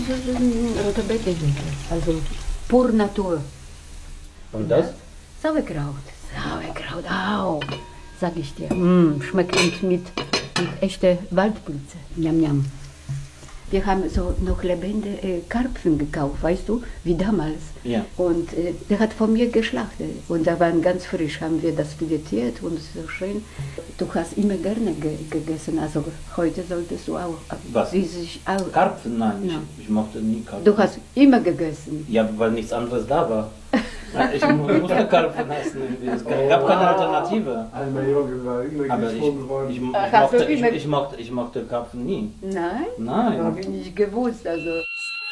Das ist rote Beete, also pur Natur. Und das? Sauerkraut. Sauerkraut, au, sag ich dir. Schmeckt mit echter Waldpilze. Njam, njam. Wir haben so noch lebende Karpfen gekauft, weißt du, wie damals. Ja. Und der hat von mir geschlachtet. Und da waren ganz frisch, haben wir das filetiert und so schön. Du hast immer gerne gegessen, also heute solltest du auch. Was? Auch, Karpfen? Nein, Ja. ich mochte nie Karpfen. Du hast immer gegessen. Ja, weil nichts anderes da war. Ich musste Karpfen essen. Es gab keine Alternative. Einmal Jürgen war immer Aber gezwungen worden. ich mochte Karpfen nie. Nein? Nein. Habe ich nicht gewusst. Also.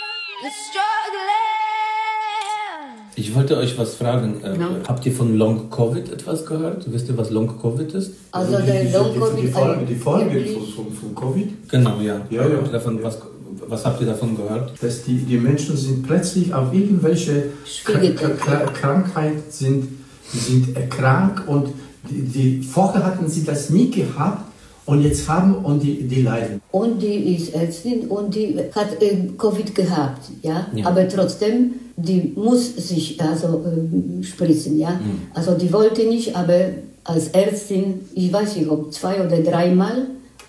Ich wollte euch was fragen. Habt ihr von Long Covid etwas gehört? Wisst ihr, was Long Covid ist? Also der Long-Covid Die Folge von Covid, Genau, ja. Ja, ja. Habt ihr davon, was habt ihr davon gehört? dass die Menschen sind plötzlich auf irgendwelche Krankheit sind krank und vorher hatten sie das nie gehabt und jetzt haben und die leiden. Und die ist Ärztin und die hat Covid gehabt, ja? Ja. Aber trotzdem, die muss sich also spritzen, ja. Also die wollte nicht, aber als Ärztin, ich weiß nicht, ob 2 oder 3 Mal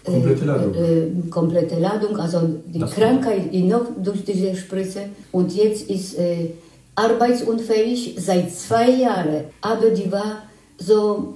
komplette Ladung, also die Das Krankheit ist noch durch diese Spritze und jetzt ist arbeitsunfähig seit 2 Jahren, aber die war so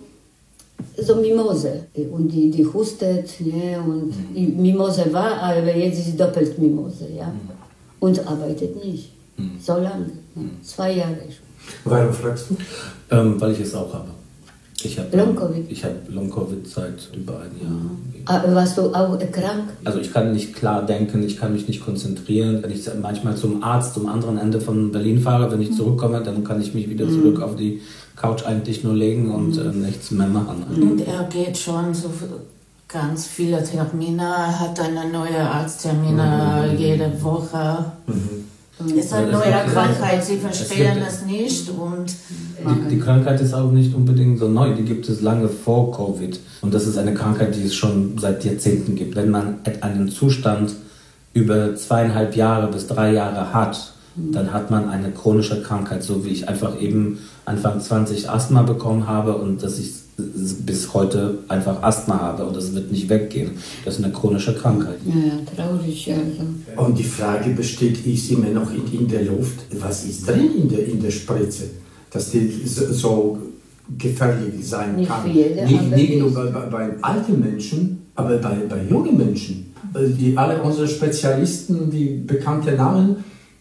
Mimose und die hustet, ne, und die Mimose war, aber jetzt ist doppelt Mimose, ja, und arbeitet nicht, so lange, 2 Jahre schon. Warum fragst du? Weil ich es auch habe. Ich habe Long-Covid. Ich habe Long-Covid seit über ein Jahr. Aber warst du auch krank? Also ich kann nicht klar denken, ich kann mich nicht konzentrieren. Wenn ich manchmal zum Arzt, zum anderen Ende von Berlin fahre, wenn ich zurückkomme, dann kann ich mich wieder zurück auf die Couch eigentlich nur legen und nichts mehr machen. Und er geht schon so ganz viele Termine, hat eine neue Arzttermine jede Woche. Ist eine neue Krankheit, sie verstehen es nicht und Die Krankheit ist auch nicht unbedingt so neu, die gibt es lange vor Covid. Und das ist eine Krankheit, die es schon seit Jahrzehnten gibt. Wenn man einen Zustand über 2,5 Jahre bis 3 Jahre hat, dann hat man eine chronische Krankheit, so wie ich einfach eben Anfang 20 Asthma bekommen habe und dass ich bis heute einfach Asthma habe und das wird nicht weggehen. Das ist eine chronische Krankheit. Ja, traurig, also. Und die Frage besteht, ist immer noch in der Luft, was ist drin in der Spritze, dass die so gefährlich sein Nicht kann. für jede, Nicht nur aber bei alten Menschen, aber bei jungen Menschen. Alle unsere Spezialisten, die bekannten Namen,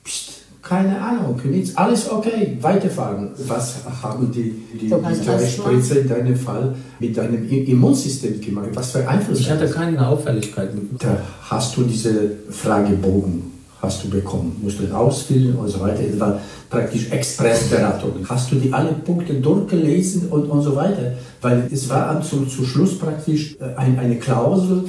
keine Ahnung, nichts, alles okay, weiterfahren. Was haben die Spritze in deinem Fall mit deinem Immunsystem gemacht? Was für Einfluss? Ich hatte keine Auffälligkeiten. Da hast du diese Fragebogen bekommen, musst du ausfüllen und so weiter. Das war praktisch Expressberatung. Hast du die alle Punkte durchgelesen und so weiter? Weil es war zum Schluss praktisch eine Klausel,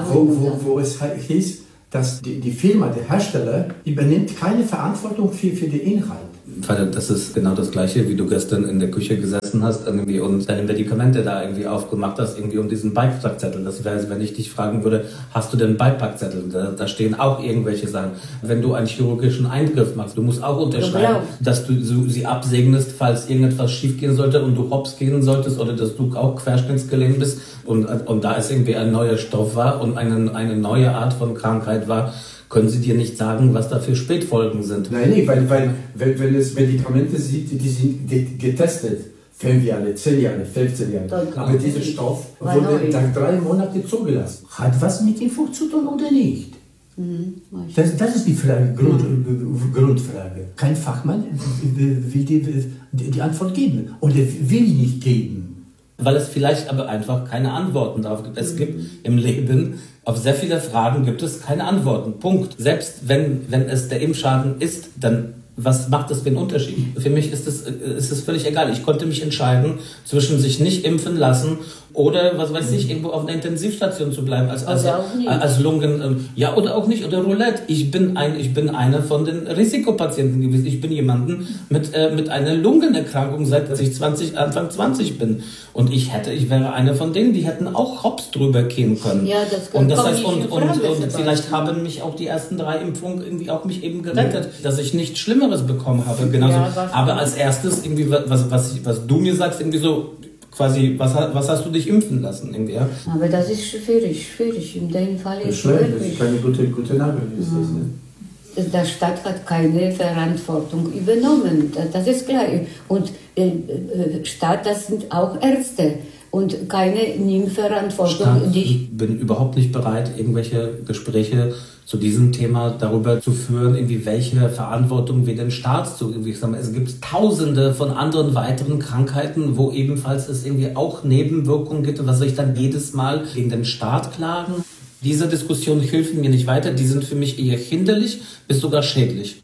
wo es hieß, dass die Firma, der Hersteller, übernimmt keine Verantwortung für den Inhalt. Das ist genau das Gleiche, wie du gestern in der Küche gesessen hast irgendwie und deine Medikamente da irgendwie aufgemacht hast, irgendwie um diesen Beipackzettel. Das wäre, wenn ich dich fragen würde, hast du denn einen Beipackzettel? Da stehen auch irgendwelche Sachen. Wenn du einen chirurgischen Eingriff machst, du musst auch unterschreiben, dass du sie absegnest, falls irgendetwas schief gehen sollte und du hops gehen solltest oder dass du auch querschnittsgelähmt bist und da es irgendwie ein neuer Stoff war und eine neue Art von Krankheit war, können Sie dir nicht sagen, was da für Spätfolgen sind? Nein, weil es Medikamente sind, die sind getestet. 5 Jahre, 10 Jahre, 15 Jahre. Aber dieser Stoff wurde nach 3 Monaten zugelassen. Hat was mit Impfung zu tun oder nicht? Das ist die Frage, Grundfrage. Kein Fachmann will die Antwort geben oder will nicht geben. Weil es vielleicht aber einfach keine Antworten darauf gibt. Es gibt im Leben, auf sehr viele Fragen gibt es keine Antworten. Punkt. Selbst wenn es der Impfschaden ist, dann was macht das für einen Unterschied? Für mich ist es völlig egal. Ich konnte mich entscheiden, zwischen sich nicht impfen lassen oder, was weiß ich, irgendwo auf einer Intensivstation zu bleiben, als Lungen, ja, oder auch nicht, oder Roulette. Ich bin einer von den Risikopatienten gewesen. Ich bin jemanden mit einer Lungenerkrankung, seit ich Anfang 20 bin. Und ich wäre einer von denen, die hätten auch hops drüber gehen können. Ja, das und das heißt, und vielleicht haben mich auch die ersten 3 Impfungen irgendwie auch mich eben gerettet, dass ich nichts Schlimmeres bekommen habe. Genauso. Ja, aber als erstes irgendwie, was du mir sagst, irgendwie so, quasi, was hast du dich impfen lassen? Irgendwie, ja? Aber das ist schwierig. In dem Fall ist es wirklich. Das ist keine gute Nachricht. Der Staat hat keine Verantwortung übernommen, das ist klar. Und Staat, das sind auch Ärzte und keine nimmt Verantwortung. Ich bin überhaupt nicht bereit, irgendwelche Gespräche zu diesem Thema darüber zu führen, irgendwie welche Verantwortung wir den Staat zu. Ich sag mal, es gibt Tausende von anderen weiteren Krankheiten, wo ebenfalls es irgendwie auch Nebenwirkungen gibt, was soll ich dann jedes Mal gegen den Staat klagen? Diese Diskussionen helfen mir nicht weiter, die sind für mich eher hinderlich bis sogar schädlich.